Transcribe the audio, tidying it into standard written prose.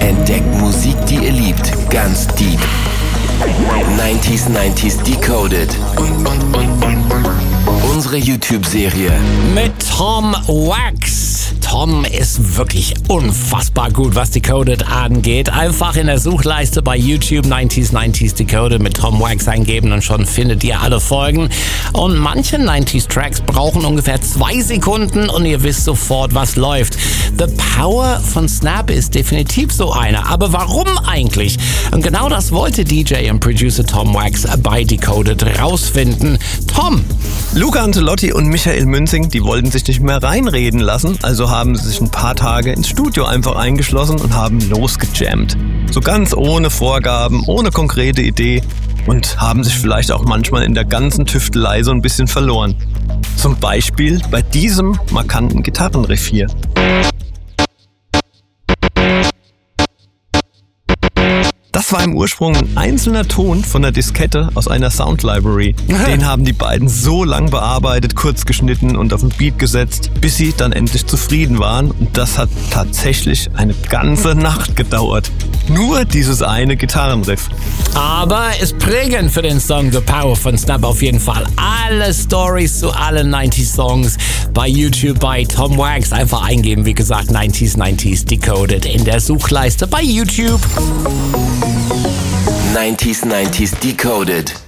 Entdeckt Musik, die ihr liebt, ganz deep. 90s Decoded. Unsere YouTube-Serie mit Tom Wax. Tom ist wirklich unfassbar gut, was Decoded angeht. Einfach in der Suchleiste bei YouTube 90s Decoded mit Tom Wax eingeben und schon findet ihr alle Folgen. Und manche 90s Tracks brauchen ungefähr 2 Sekunden und ihr wisst sofort, was läuft. The Power von Snap ist definitiv so eine. Aber warum eigentlich? Und genau das wollte DJ und Producer Tom Wax bei Decoded rausfinden. Tom! Luca Ancelotti und Michael Münzing, die wollten sich nicht mehr reinreden lassen, also haben sie sich ein paar Tage ins Studio einfach eingeschlossen und haben losgejammt. So ganz ohne Vorgaben, ohne konkrete Idee und haben sich vielleicht auch manchmal in der ganzen Tüftelei so ein bisschen verloren. Zum Beispiel bei diesem markanten Gitarrenriff hier. Das war im Ursprung ein einzelner Ton von der Diskette aus einer Sound-Library. Den haben die beiden so lang bearbeitet, kurz geschnitten und auf den Beat gesetzt, bis sie dann endlich zufrieden waren. Und das hat tatsächlich eine ganze Nacht gedauert. Nur dieses eine Gitarrenriff. Aber ist prägend für den Song The Power von Snap auf jeden Fall. Alle Stories zu allen 90s Songs bei YouTube bei Tom Wax. Einfach eingeben, wie gesagt, 90s Decoded in der Suchleiste bei YouTube. 90s Decoded.